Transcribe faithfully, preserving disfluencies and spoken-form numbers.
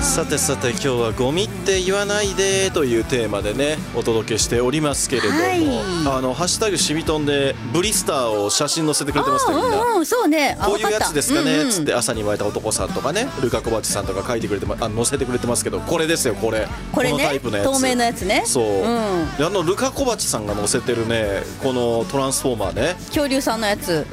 さてさて今日はゴミって言わないでというテーマでねお届けしておりますけれども、はい、あのハッシュタグシミトンでブリスターを写真載せてくれてましたよみんな、 うんうん、そうね、 こういうやつですかね、うんうん、つって朝に湧いた男さんとかねルカコバチさんとか書いてくれて、あ載せてくれてますけど、これですよこれこれね、 このタイプのやつ、 透明のやつね。 そう、うん、 あのルカコバチさんが載せてるねこのトランスフォーマーね、 恐竜さんのやつ